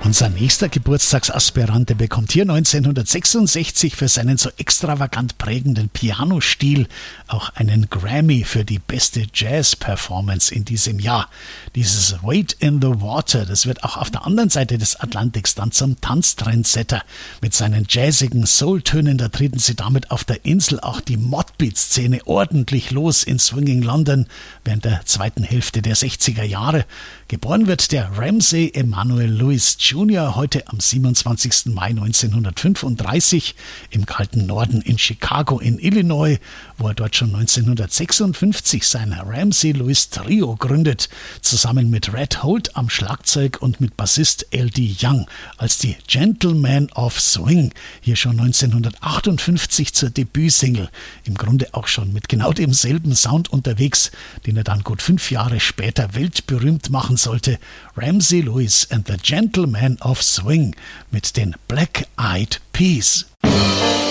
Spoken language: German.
Unser nächster Geburtstagsaspirante bekommt hier 1966 für seinen so extravagant prägenden Pianostil auch einen Grammy für die beste Jazz-Performance in diesem Jahr. Dieses Wade in the Water, das wird auch auf der anderen Seite des Atlantiks dann zum Tanztrendsetter. Mit seinen jazzigen Soul-Tönen, da treten sie damit auf der Insel auch die Modbeat-Szene ordentlich los in Swinging London während der zweiten Hälfte der 60er Jahre. Geboren wird der Ramsey Emanuel Lewis Jr. heute am 27. Mai 1935 im kalten Norden in Chicago in Illinois, wo er dort schon 1956 sein Ramsey Lewis Trio gründet, zusammen mit Red Holt am Schlagzeug und mit Bassist L.D. Young als die Gentlemen of Swing, hier schon 1958 zur Debütsingle, im Grunde auch schon mit genau demselben Sound unterwegs, den er dann gut 5 Jahre später weltberühmt machen sollte. Ramsey Lewis and the Gentlemen of Swing mit den Black Eyed Peas.